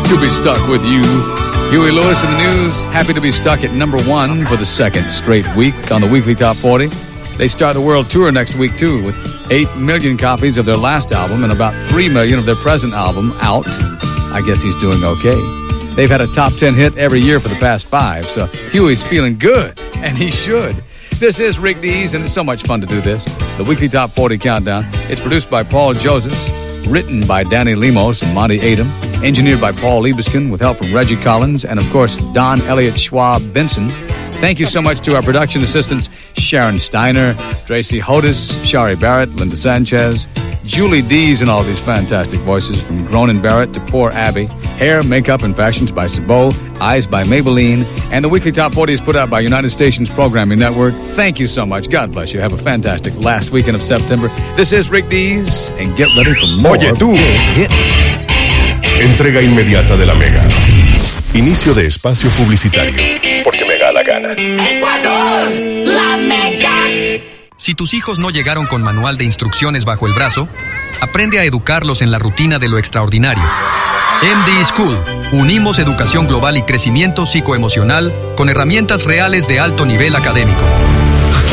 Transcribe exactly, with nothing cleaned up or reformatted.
to be stuck with you. Huey Lewis in the news, happy to be stuck at number one for the second straight week on the Weekly Top forty. They start the world tour next week, too, with eight million copies of their last album and about three million of their present album out. I guess he's doing okay. They've had a top ten hit every year for the past five, so Huey's feeling good, and he should. This is Rick Dees, and it's so much fun to do this. The Weekly Top forty Countdown. It's produced by Paul Joseph, written by Danny Lemos and Monty Adam, engineered by Paul Liebeskin with help from Reggie Collins, and, of course, Don Elliott Schwab Benson. Thank you so much to our production assistants, Sharon Steiner, Tracy Hodis, Shari Barrett, Linda Sanchez, Julie Dees, and all these fantastic voices from Gronin Barrett to Poor Abby. Hair, makeup, and fashions by Sabot. Eyes by Maybelline. And the Weekly Top forty is put out by United Stations Programming Network. Thank you so much. God bless you. Have a fantastic last weekend of September. This is Rick Dees, and get ready for more Oye, tú. hits. Entrega inmediata de la Mega. Inicio de espacio publicitario. Porque me da la gana. ¡Ecuador! ¡La Mega! Si tus hijos no llegaron con manual de instrucciones bajo el brazo, aprende a educarlos en la rutina de lo extraordinario. M D School. Unimos educación global y crecimiento psicoemocional con herramientas reales de alto nivel académico.